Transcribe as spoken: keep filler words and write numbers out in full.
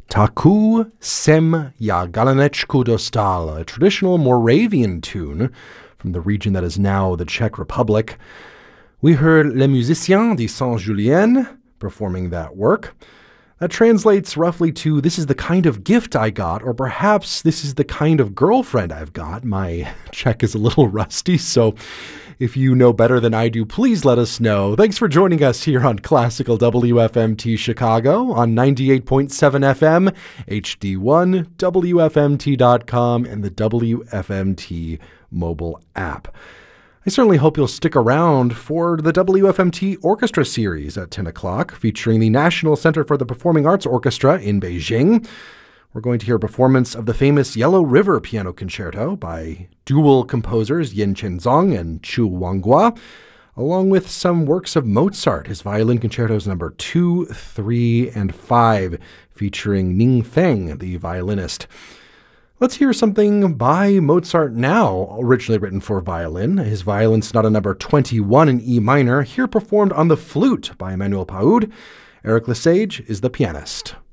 Taku sem ja galanečku dostal, a traditional Moravian tune from the region that is now the Czech Republic. We heard Les Musiciens de Saint-Julien performing that work. That translates roughly to, this is the kind of gift I got, or perhaps this is the kind of girlfriend I've got. My Czech is a little rusty, so if you know better than I do, please let us know. Thanks for joining us here on Classical W F M T Chicago on ninety-eight point seven F M, H D one, W F M T dot com, and the W F M T mobile app. I certainly hope you'll stick around for the W F M T Orchestra Series at ten o'clock, featuring the National Center for the Performing Arts Orchestra in Beijing. We're going to hear a performance of the famous Yellow River Piano Concerto by dual composers Yin Chenzong and Chu Wanghua, along with some works of Mozart, his violin concertos number two, three, and five, featuring Ning Feng, the violinist. Let's hear something by Mozart now, originally written for violin. His Violin Sonata number twenty-one in E minor, here performed on the flute by Emmanuel Paoud. Eric Lesage is the pianist.